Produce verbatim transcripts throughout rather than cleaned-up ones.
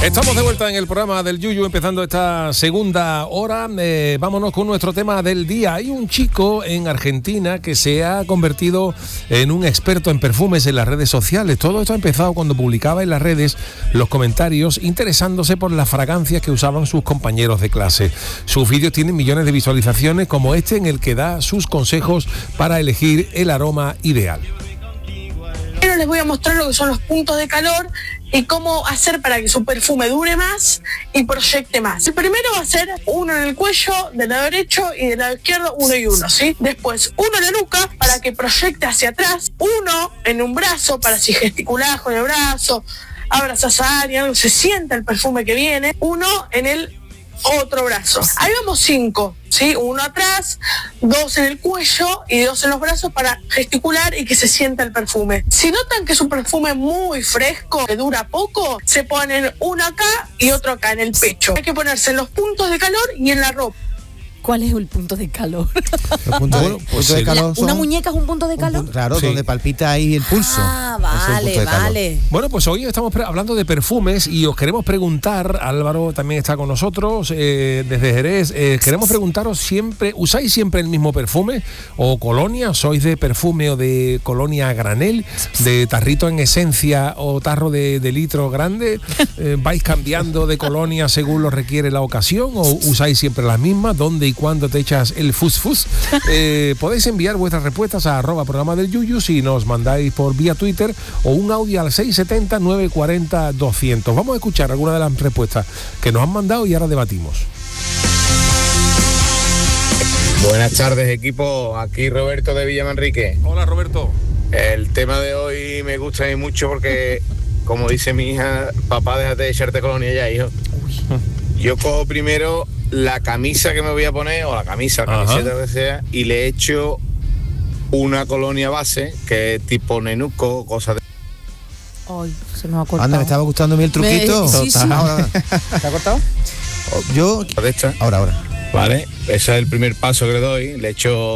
Estamos de vuelta en el programa del Yuyu, empezando esta segunda hora. Eh, vámonos con nuestro tema del día. Hay un chico en Argentina que se ha convertido en un experto en perfumes en las redes sociales. Todo esto ha empezado cuando publicaba en las redes los comentarios interesándose por las fragancias que usaban sus compañeros de clase. Sus vídeos tienen millones de visualizaciones, como este en el que da sus consejos para elegir el aroma ideal. Pero les voy a mostrar lo que son los puntos de calor y cómo hacer para que su perfume dure más y proyecte más. El primero va a ser uno en el cuello, del lado derecho, y del lado izquierdo uno y uno, ¿sí? Después uno en la nuca para que proyecte hacia atrás, uno en un brazo para si gesticulás con el brazo, abrazás a alguien, se sienta el perfume que viene, uno en el otro brazo. Ahí vamos cinco, ¿sí? Uno atrás, dos en el cuello y dos en los brazos para gesticular y que se sienta el perfume. Si notan que es un perfume muy fresco, que dura poco, se ponen uno acá y otro acá en el pecho. Hay que ponerse en los puntos de calor y en la ropa. ¿Cuál es el punto de calor? Los puntos de, puntos de calor son, ¿Una muñeca es un punto de calor? Un, claro, sí. Donde palpita ahí el pulso. Ah, vale, vale. Bueno, pues hoy estamos pre- hablando de perfumes y os queremos preguntar, Álvaro también está con nosotros, eh, desde Jerez, eh, queremos preguntaros siempre, ¿usáis siempre el mismo perfume o colonia? ¿Sois de perfume o de colonia a granel? ¿De tarrito en esencia o tarro de, de litro grande? Eh, ¿Vais cambiando de colonia según lo requiere la ocasión o usáis siempre las mismas? ¿Dónde y cuándo te echas el fus fus? Eh, podéis enviar vuestras respuestas a arroba programa del Yuyu si nos mandáis por vía Twitter o un audio al seis siete cero, nueve cuatro cero, doscientos. Vamos a escuchar algunas de las respuestas que nos han mandado y ahora debatimos. Buenas tardes, equipo. Aquí Roberto de Villamanrique. Hola, Roberto. El tema de hoy me gusta a mí mucho porque, como dice mi hija, papá, déjate de echarte colonia ya, hijo. Yo cojo primero la camisa que me voy a poner, o la camisa, la camiseta, lo que sea, y le echo una colonia base, que es tipo nenuco, cosas de... Ay, se me ha cortado. Anda, me estaba gustando a mí el truquito. Me, sí, sí. Ahora, ¿Te ha cortado? yo... De esta. Ahora, ahora. Vale, ese es el primer paso que le doy, le echo...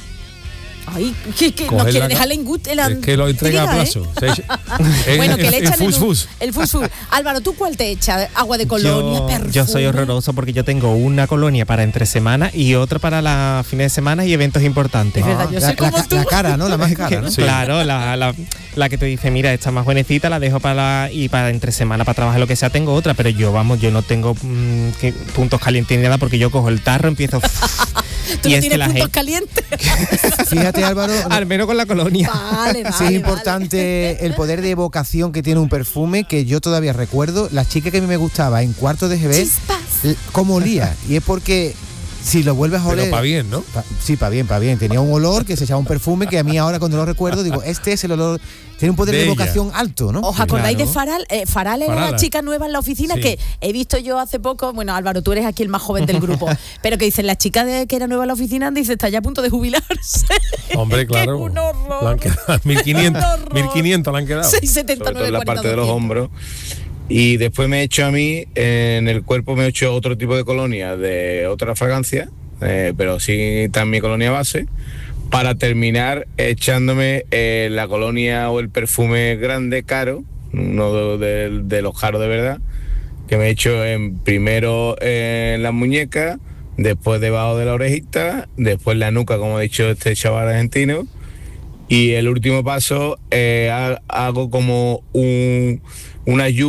Ay, que, que nos Coger quiere la- dejar la ingut... La Es que lo entrega a plazo. ¿eh? Se- Bueno, el- que le el echan fus el, fus. el fus fus. Álvaro, ¿tú cuál te echas? ¿Agua de colonia, yo, perfume? yo soy horroroso porque yo tengo una colonia para entre semana y otra para la fines de semana y eventos importantes. Es verdad, yo la, soy como la, tú. la cara, ¿no? La más cara, ¿no? Sí. Claro, la, la, la que te dice, mira, esta más buenecita la dejo para la, y para entre semana para trabajar lo que sea tengo otra, pero yo, vamos, yo no tengo mmm, que, puntos calientes ni nada porque yo cojo el tarro, empiezo... ¿Tú y no es que tienes la puntos gente, calientes? Fíjate, Álvaro, al menos con la colonia. Vale, vale. sí es importante vale. el poder de evocación que tiene un perfume, que yo todavía recuerdo. La chica que a mí me gustaba en cuarto de G B, Chispas. l- cómo olía. Y es porque si lo vuelves a oler... Pero para bien, ¿no? Pa- sí, para bien, para bien. Tenía un olor que se echaba un perfume que a mí ahora cuando lo recuerdo digo, este es el olor... Tiene un poder De de, ella. evocación alto, ¿no? ¿Os acordáis Claro. de Faral? Eh, Faral era Farala. la chica nueva en la oficina Sí. que he visto yo hace poco. Bueno, Álvaro, tú eres aquí el más joven del grupo. Pero que dicen, la chica de, que era nueva en la oficina, dice, está ya a punto de jubilarse. Hombre, claro. Que es un horror. Le han quedado mil quinientos, Un horror. mil quinientos le han quedado. seis setenta sobre todo en la parte de los doscientos. hombros. Y después me echo a mí, en el cuerpo me echo otro tipo de colonia de otra fragancia, eh, pero sí también colonia base, para terminar echándome eh, la colonia o el perfume grande, caro, uno de, de- de los caros de verdad, que me echo en, primero en las muñecas, después debajo de la orejita, después la nuca, como ha dicho este chaval argentino, y el último paso eh, ha- hago como un, una lluvia